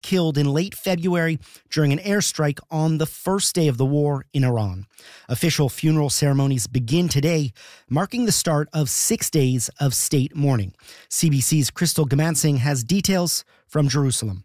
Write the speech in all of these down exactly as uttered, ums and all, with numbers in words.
killed in late February during an airstrike on the first day of the war in Iran. Official funeral ceremonies begin today, marking the start of six days of state mourning. C B C's Crystal Gamansingh has details from Jerusalem.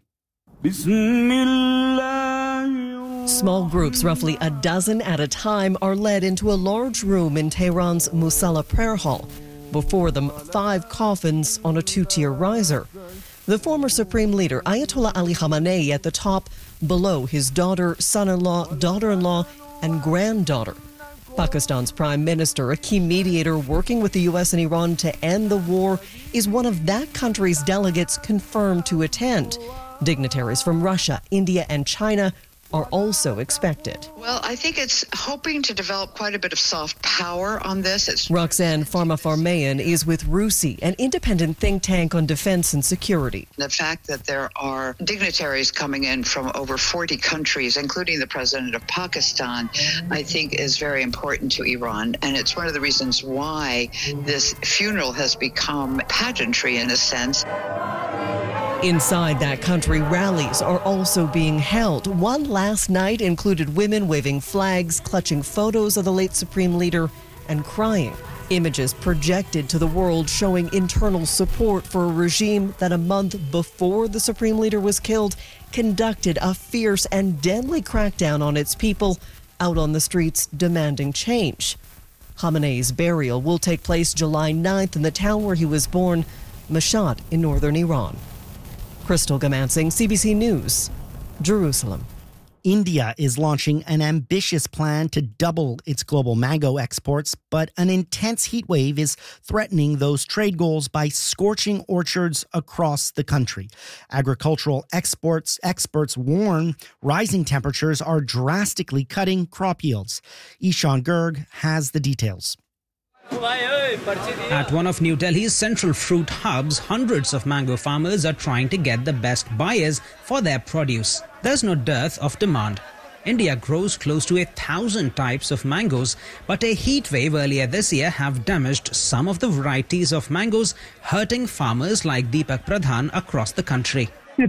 Small groups, roughly a dozen at a time, are led into a large room in Tehran's Musalla prayer hall. Before them, five coffins on a two-tier riser. The former supreme leader, Ayatollah Ali Khamenei, at the top, below his daughter, son-in-law, daughter-in-law, and granddaughter. Pakistan's prime minister, a key mediator working with the U S and Iran to end the war, is one of that country's delegates confirmed to attend. Dignitaries from Russia, India, and China are also expected. Well, I think it's hoping to develop quite a bit of soft power on this. It's Roxanne Farmafarmayan is with RUSI, an independent think tank on defense and security. The fact that there are dignitaries coming in from over forty countries, including the president of Pakistan, I think is very important to Iran. And it's one of the reasons why this funeral has become pageantry in a sense. Inside that country, rallies are also being held. One last night included women waving flags, clutching photos of the late supreme leader, and crying. Images projected to the world showing internal support for a regime that a month before the supreme leader was killed conducted a fierce and deadly crackdown on its people out on the streets demanding change. Khamenei's burial will take place July ninth in the town where he was born, Mashhad in northern Iran. Crystal Gamansingh, C B C News, Jerusalem. India is launching an ambitious plan to double its global mango exports, but an intense heat wave is threatening those trade goals by scorching orchards across the country. Agricultural exports experts warn rising temperatures are drastically cutting crop yields. Ishan Garg has the details. At one of New Delhi's central fruit hubs, hundreds of mango farmers are trying to get the best buyers for their produce. There's no dearth of demand. India grows close to a thousand types of mangoes, but a heat wave earlier this year have damaged some of the varieties of mangoes, hurting farmers like Deepak Pradhan across the country.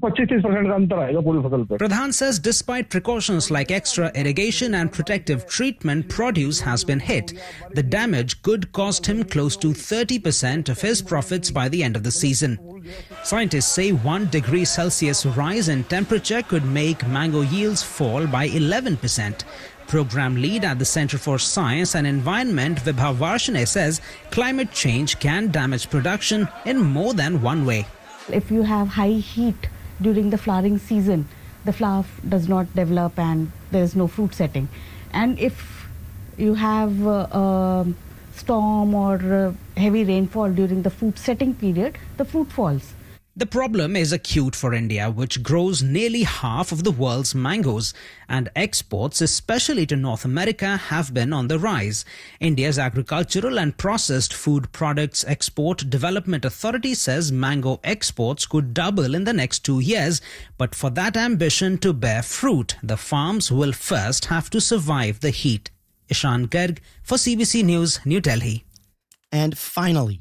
Pradhan says despite precautions like extra irrigation and protective treatment, produce has been hit. The damage could cost him close to thirty percent of his profits by the end of the season. Scientists say one degree Celsius rise in temperature could make mango yields fall by eleven percent. Program lead at the Center for Science and Environment, Vibha Varshane, says climate change can damage production in more than one way. If you have high heat during the flowering season, the flower does not develop and there is no fruit setting. And if you have uh, a storm or uh, heavy rainfall during the fruit setting period, the fruit falls. The problem is acute for India, which grows nearly half of the world's mangoes, and exports, especially to North America, have been on the rise. India's Agricultural and Processed Food Products Export Development Authority says mango exports could double in the next two years, but for that ambition to bear fruit, the farms will first have to survive the heat. Ishan Garg for C B C News, New Delhi. And finally,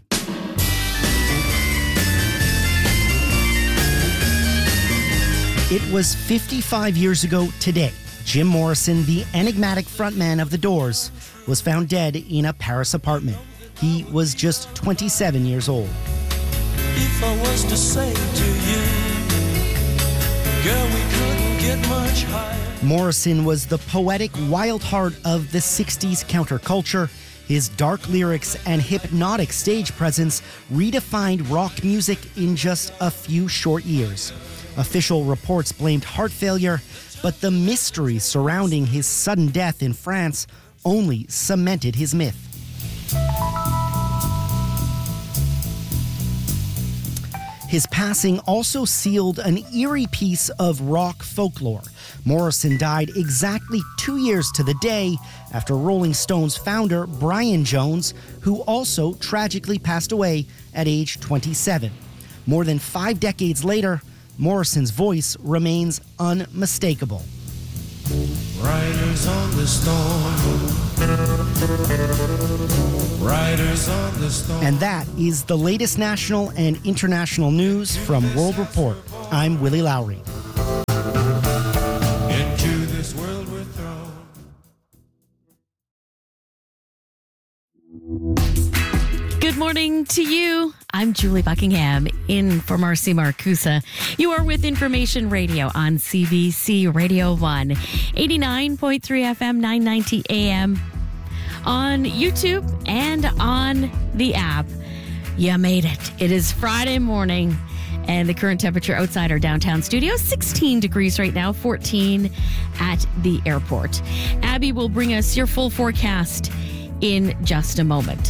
it was fifty-five years ago today. Jim Morrison, the enigmatic frontman of The Doors, was found dead in a Paris apartment. He was just twenty-seven years old. If I was to say to you, girl, we couldn't get much higher. Morrison was the poetic wild heart of the sixties counterculture. His dark lyrics and hypnotic stage presence redefined rock music in just a few short years. Official reports blamed heart failure, but the mystery surrounding his sudden death in France only cemented his myth. His passing also sealed an eerie piece of rock folklore. Morrison died exactly two years to the day after Rolling Stones founder Brian Jones, who also tragically passed away at age twenty-seven. More than five decades later, Morrison's voice remains unmistakable. Riders on the storm. Riders on the storm. And that is the latest national and international news from World Report. I'm Willie Lowry. Good morning to you. I'm Julie Buckingham, in for Marcy Marcusa. You are with Information Radio on C B C Radio one, eighty-nine point three F M, nine ninety A M, on YouTube and on the app. You made it. It is Friday morning, and the current temperature outside our downtown studio, sixteen degrees right now, fourteen at the airport. Abby will bring us your full forecast in just a moment.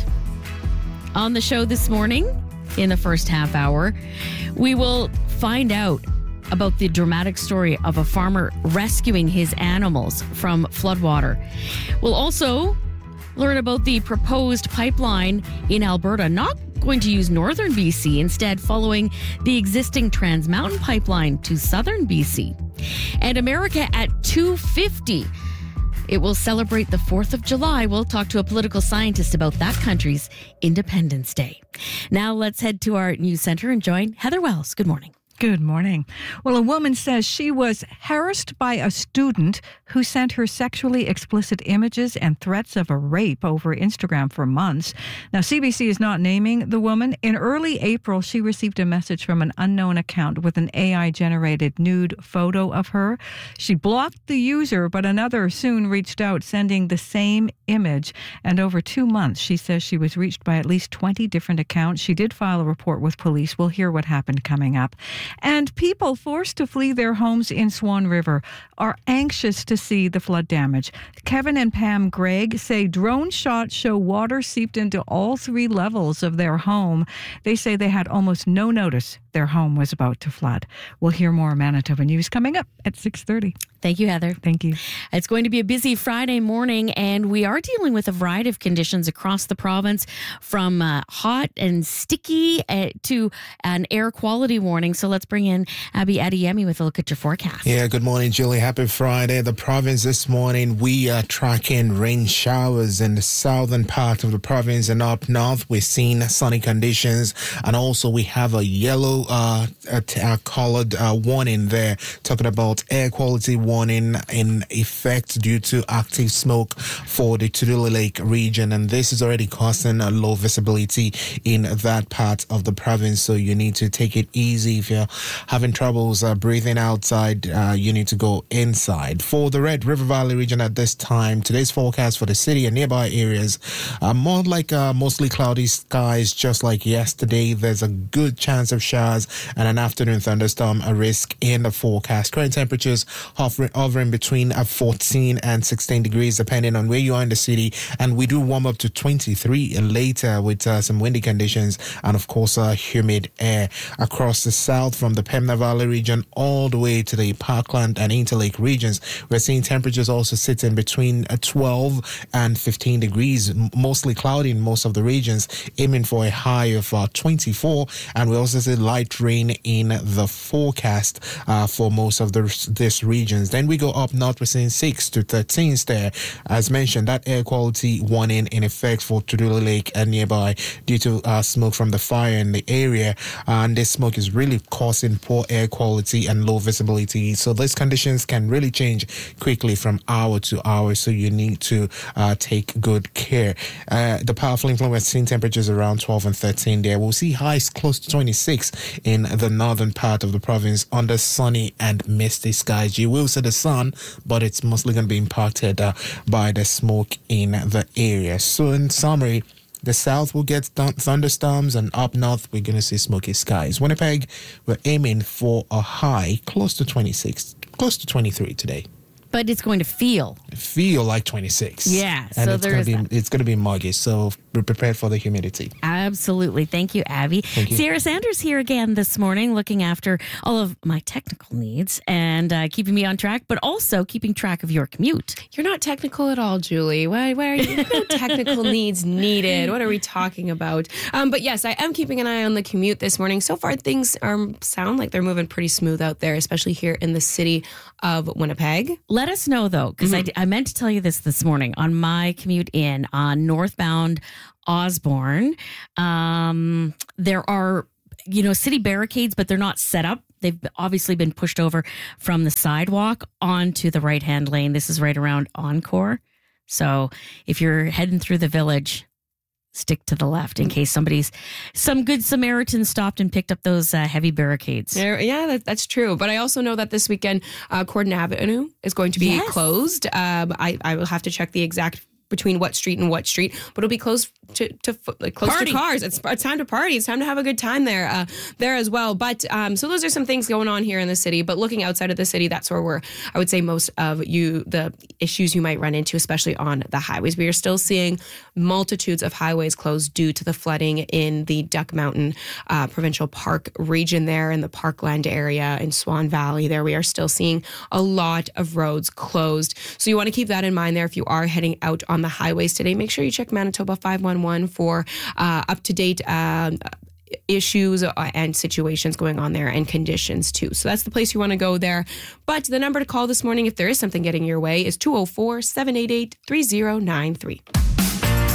On the show this morning, in the first half hour, we will find out about the dramatic story of a farmer rescuing his animals from floodwater. We'll also learn about the proposed pipeline in Alberta, not going to use northern B C, instead following the existing Trans Mountain pipeline to southern B C. And America at two fifty. It will celebrate the fourth of July. We'll talk to a political scientist about that country's Independence Day. Now let's head to our news center and join Heather Wells. Good morning. Good morning. Well, a woman says she was harassed by a student who sent her sexually explicit images and threats of a rape over Instagram for months. Now, C B C is not naming the woman. In early April, she received a message from an unknown account with an A I-generated nude photo of her. She blocked the user, but another soon reached out, sending the same image. And over two months, she says she was reached by at least twenty different accounts. She did file a report with police. We'll hear what happened coming up. And people forced to flee their homes in Swan River are anxious to see the flood damage. Kevin and Pam Gregg say drone shots show water seeped into all three levels of their home. They say they had almost no notice their home was about to flood. We'll hear more Manitoba News coming up at six thirty. Thank you, Heather. Thank you. It's going to be a busy Friday morning, and we are dealing with a variety of conditions across the province, from uh, hot and sticky uh, to an air quality warning. So let's bring in Abby Adeyemi with a look at your forecast. Yeah, good morning, Julie. Happy Friday. The province this morning, we are tracking rain showers in the southern part of the province, and up north, we're seeing sunny conditions. And also, we have a yellow uh, a t- a colored uh, warning there, talking about air quality warning in effect due to active smoke for the Tudela Lake region, and this is already causing a low visibility in that part of the province, so you need to take it easy. If you're having troubles uh, breathing outside, uh, you need to go inside. For the Red River Valley region at this time, today's forecast for the city and nearby areas are more like uh, mostly cloudy skies, just like yesterday. There's a good chance of showers and an afternoon thunderstorm a risk in the forecast. Current temperatures hovering hovering between uh, fourteen and sixteen degrees, depending on where you are in the city. And we do warm up to twenty-three later with uh, some windy conditions and, of course, uh, humid air across the south from the Pembina Valley region all the way to the Parkland and Interlake regions. We're seeing temperatures also sitting between uh, twelve and fifteen degrees, m- mostly cloudy in most of the regions, aiming for a high of uh, twenty-four. And we also see light rain in the forecast uh, for most of the, this regions. Then we go up north, we're seeing six to thirteen there. As mentioned, that air quality warning in effect for Tudela Lake and nearby due to uh, smoke from the fire in the area. And this smoke is really causing poor air quality and low visibility. So these conditions can really change quickly from hour to hour. So you need to uh, take good care. Uh, the powerful influence, seeing temperatures around twelve and thirteen there. We'll see highs close to twenty-six in the northern part of the province under sunny and misty skies. You will see the sun, but it's mostly going to be impacted uh, by the smoke in the area. So in summary, the south will get th- thunderstorms, and up north we're going to see smoky skies. Winnipeg, we're aiming for a high close to twenty-six, close to twenty-three today. But it's going to feel. Feel like twenty-six. Yeah, and so it's there gonna is be, that. It's going to be muggy, so be prepared for the humidity. Absolutely. Thank you, Abby. Thank you. Sierra Sanders here again this morning, looking after all of my technical needs and uh, keeping me on track, but also keeping track of your commute. You're not technical at all, Julie. Why, why are you? No technical needs needed. What are we talking about? Um, but yes, I am keeping an eye on the commute this morning. So far, things are sound like they're moving pretty smooth out there, especially here in the city of Winnipeg. Let us know, though, because mm-hmm. I, I meant to tell you this this morning on my commute in on northbound Osborne. Um, there are, you know, city barricades, but they're not set up. They've obviously been pushed over from the sidewalk onto the right-hand lane. This is right around Encore. So if you're heading through the village, stick to the left in case somebody's, some good Samaritans stopped and picked up those uh, heavy barricades. Yeah, that, that's true. But I also know that this weekend, uh, Corden Avenue is going to be Yes. closed. Um, I, I will have to check the exact between what street and what street, but it'll be closed to, to like close Party. to cars. It's, it's time to party. It's time to have a good time there, uh, there as well. But um, so those are some things going on here in the city. But looking outside of the city, that's where we're, I would say, most of you the issues you might run into, especially on the highways. We are still seeing multitudes of highways closed due to the flooding in the Duck Mountain uh, Provincial Park region there, in the Parkland area in Swan Valley. There, we are still seeing a lot of roads closed. So you want to keep that in mind there if you are heading out on the highways today. Make sure you check Manitoba five one one for uh, up-to-date uh, issues and situations going on there, and conditions too. So that's the place you want to go there. But the number to call this morning if there is something getting your way is two oh four, seven eight eight, three oh nine three.